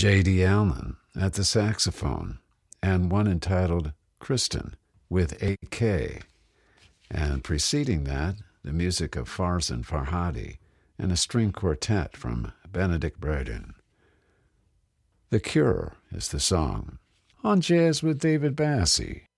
J.D. Allen at the saxophone, and one entitled Kristen with A.K. And preceding that, the music of Farzan Farhadi and a string quartet from Benedict Braden. The Cure is the song, on Jazz with David Bassie.